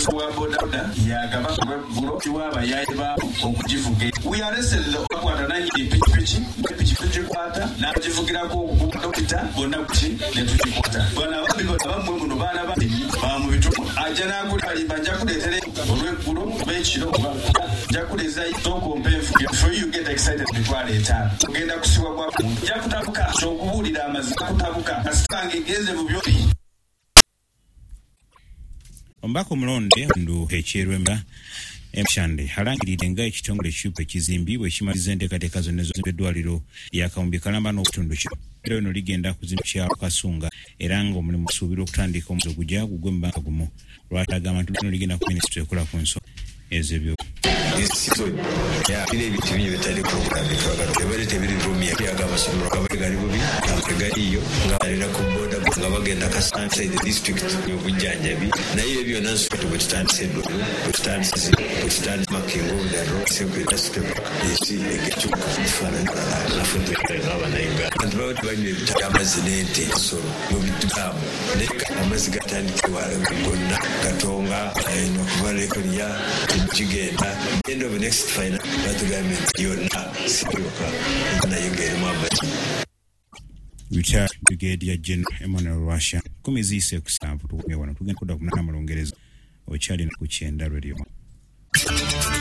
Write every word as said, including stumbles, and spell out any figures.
wa boda yagaba bulo kiwaba yaiba okujivuge we arrested okwata nanyi pichipichi pichipichi kwata na kujivugira ko dokita bonna kuchi ne tuchikwata bana babiko bamwe muno bana ba ba mu bitu ajana kuli ali banja kuletere olwekulo bechiro jakuleza itoko mpefu for you get excited bitwale eta ugenda kusiwa kwa jakutabuka chokubulira amazika kutabuka asitange geze mu byobi Ombako Mlonde ndu hechirwemba emshande halangiride nga ekitongole kyupe kizimbibwe kimaliza enteekateeka zonna z'eddwaliro yakawumbi kalamba n'okutundu kino era eno ligenda kuzimbikya Kasunga era ng'omulimu gusuubirwa okutandika omwezi ogujja gugwe mu bbanga gumu lwatagamba nti lino ligenda ku minisitule ekola ku nsonga ez'ebyo ya ile vitu vingi vitali program bitwaga tebali tebiri room ya yaga basomero kabali bubi akagaliyo ngalira ku boda ngabagenda kasante the district y'obujjanjabi naye ebyo nanso tubutandise do butandise butandise makingo da road sempre just isi egetu fana na foto ngaba nainga ndibawuti banye bitamazinente so mubitamo neka amaziga tandike wala ngonna katonga eno kubale kuriya kigenda end of the next final that the government yonna siyoka na yengere mwabati Retired Brigadier General Emmanuel Russia kumizise kusavu tukumye wana tugenda kuda kunana malongereza ochali na kuchenda radio